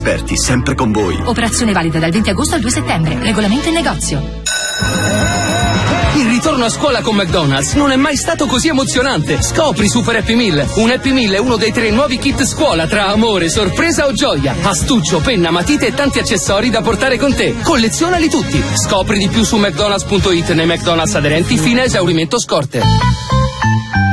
Esperti sempre con voi. Operazione valida dal 20 agosto al 2 settembre. Regolamento in negozio. Il ritorno a scuola con McDonald's non è mai stato così emozionante. Scopri Super Happy Meal. Un Happy Meal è uno dei 3 nuovi kit scuola tra amore, sorpresa o gioia. Astuccio, penna, matite e tanti accessori da portare con te. Collezionali tutti. Scopri di più su mcdonalds.it nei McDonald's aderenti fino a esaurimento scorte.